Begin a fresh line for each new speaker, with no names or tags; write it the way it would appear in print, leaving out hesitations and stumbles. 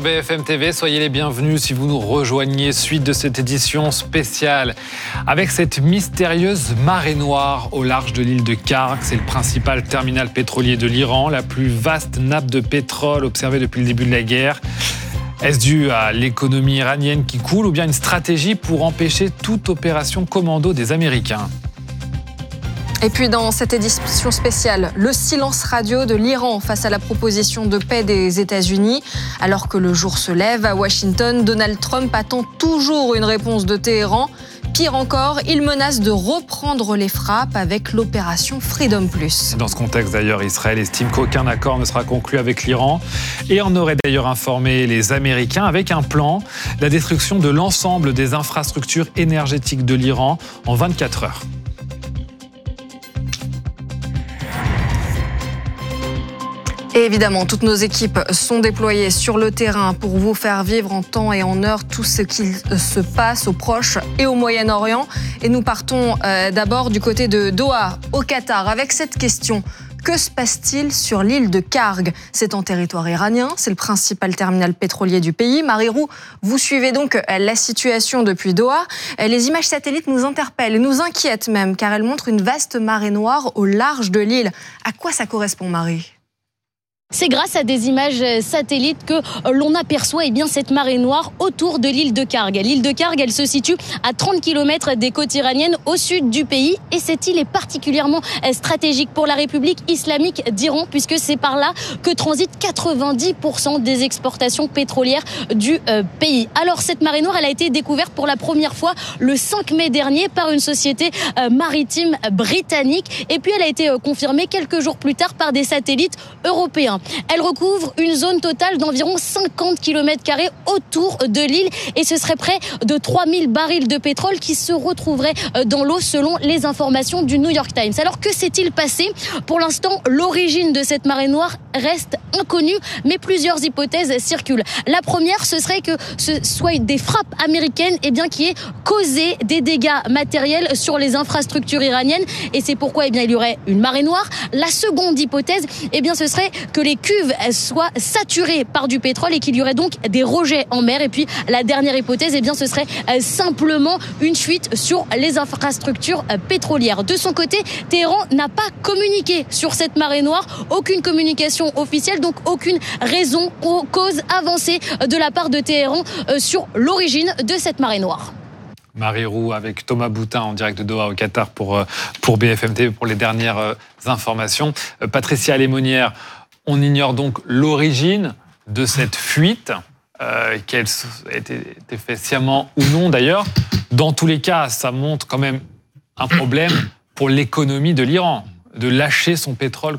sur BFM TV. Soyez les bienvenus si vous nous rejoignez. Suite de cette édition spéciale avec cette mystérieuse marée noire au large de l'île de Karg. C'est le principal terminal pétrolier de l'Iran, la plus vaste nappe de pétrole observée depuis le début de la guerre. Est-ce dû à l'économie iranienne qui coule ou bien une stratégie pour empêcher toute opération commando des Américains ?
Et puis dans cette édition spéciale, le silence radio de l'Iran face à la proposition de paix des États-Unis. Alors que le jour se lève à Washington, Donald Trump attend toujours une réponse de Téhéran. Pire encore, il menace de reprendre les frappes avec l'opération Freedom Plus.
Dans ce contexte d'ailleurs, Israël estime qu'aucun accord ne sera conclu avec l'Iran et en aurait d'ailleurs informé les Américains avec un plan, la destruction de l'ensemble des infrastructures énergétiques de l'Iran en 24 heures.
Et évidemment, toutes nos équipes sont déployées sur le terrain pour vous faire vivre en temps et en heure tout ce qui se passe au Proche et au Moyen-Orient. Et nous partons d'abord du côté de Doha, au Qatar, avec cette question. Que se passe-t-il sur l'île de Karg ? C'est en territoire iranien, c'est le principal terminal pétrolier du pays. Marie Roux, vous suivez donc la situation depuis Doha. Les images satellites nous interpellent et nous inquiètent même, car elles montrent une vaste marée noire au large de l'île. À quoi ça correspond, Marie ?
C'est grâce à des images satellites que l'on aperçoit cette marée noire autour de l'île de Karg. L'île de Karg, elle se situe à 30 km des côtes iraniennes au sud du pays. Et cette île est particulièrement stratégique pour la République islamique d'Iran, puisque c'est par là que transitent 90% des exportations pétrolières du pays. Alors cette marée noire, elle a été découverte pour la première fois le 5 mai dernier par une société maritime britannique. Et puis elle a été confirmée quelques jours plus tard par des satellites européens. Elle recouvre une zone totale d'environ 50 km² autour de l'île et ce serait près de 3000 barils de pétrole qui se retrouveraient dans l'eau selon les informations du New York Times. Alors que s'est-il passé ? Pour l'instant, l'origine de cette marée noire reste inconnue, mais plusieurs hypothèses circulent. La première, ce serait que ce soit des frappes américaines qui aient causé des dégâts matériels sur les infrastructures iraniennes et c'est pourquoi il y aurait une marée noire. La seconde hypothèse, ce serait que les cuves soient saturées par du pétrole et qu'il y aurait donc des rejets en mer. Et puis la dernière hypothèse, ce serait simplement une fuite sur les infrastructures pétrolières. De son côté, Téhéran n'a pas communiqué sur cette marée noire, aucune communication officielle, donc aucune raison ou cause avancée de la part de Téhéran sur l'origine de cette marée noire.
Marie Roux avec Thomas Boutin en direct de Doha au Qatar pour BFM TV pour les dernières informations. Patricia Lémonière, on ignore donc l'origine de cette fuite, qu'elle a été faite sciemment ou non d'ailleurs. Dans tous les cas, ça montre quand même un problème pour l'économie de l'Iran, de lâcher son pétrole